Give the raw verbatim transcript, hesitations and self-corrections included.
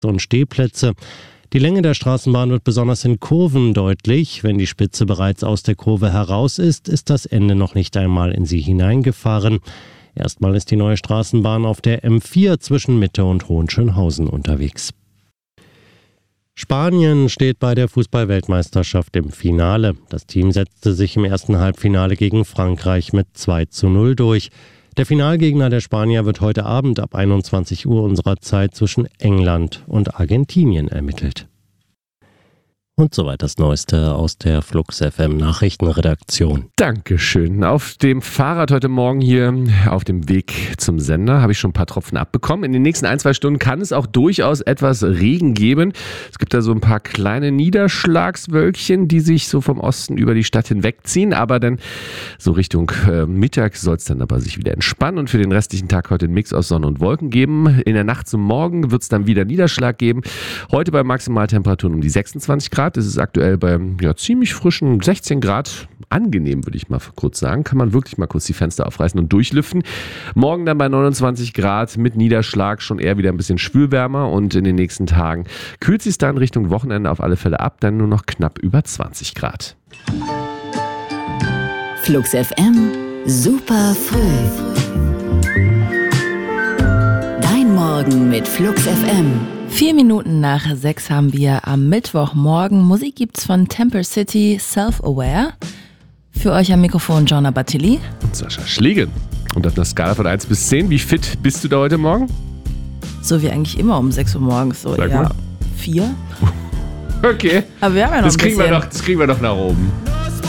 und Stehplätze. Die Länge der Straßenbahn wird besonders in Kurven deutlich. Wenn die Spitze bereits aus der Kurve heraus ist, ist das Ende noch nicht einmal in sie hineingefahren. Erstmal ist die neue Straßenbahn auf der M vier zwischen Mitte und Hohenschönhausen unterwegs. Spanien steht bei der Fußball-Weltmeisterschaft im Finale. Das Team setzte sich im ersten Halbfinale gegen Frankreich mit zwei zu null durch. Der Finalgegner der Spanier wird heute Abend ab einundzwanzig Uhr unserer Zeit zwischen England und Argentinien ermittelt. Und soweit das Neueste aus der Flux F M Nachrichtenredaktion. Dankeschön. Auf dem Fahrrad heute Morgen hier auf dem Weg zum Sender habe ich schon ein paar Tropfen abbekommen. In den nächsten ein, zwei Stunden kann es auch durchaus etwas Regen geben. Es gibt da so ein paar kleine Niederschlagswölkchen, die sich so vom Osten über die Stadt hinwegziehen. Aber dann so Richtung äh, Mittag soll es dann aber sich wieder entspannen. Und für den restlichen Tag heute einen Mix aus Sonne und Wolken geben. In der Nacht zum Morgen wird es dann wieder Niederschlag geben. Heute bei Maximaltemperaturen um die sechsundzwanzig Grad. Es ist aktuell bei ja, ziemlich frischen sechzehn Grad. Angenehm, würde ich mal kurz sagen. Kann man wirklich mal kurz die Fenster aufreißen und durchlüften. Morgen dann bei neunundzwanzig Grad mit Niederschlag schon eher wieder ein bisschen schwülwärmer. Und in den nächsten Tagen kühlt sich dann Richtung Wochenende auf alle Fälle ab. Dann nur noch knapp über zwanzig Grad. Flux F M, super früh. Dein Morgen mit Flux F M. Vier Minuten nach sechs haben wir am Mittwochmorgen. Musik gibt's von Temper City, Self-Aware. Für euch am Mikrofon Jonna Battili. Und Sascha Schliegen. Und auf einer Skala von eins bis zehn, wie fit bist du da heute Morgen? So wie eigentlich immer um sechs Uhr morgens. So Sag eher mal. vier. Okay. Aber wir haben ja noch das ein kriegen bisschen. wir doch, das kriegen wir doch nach oben.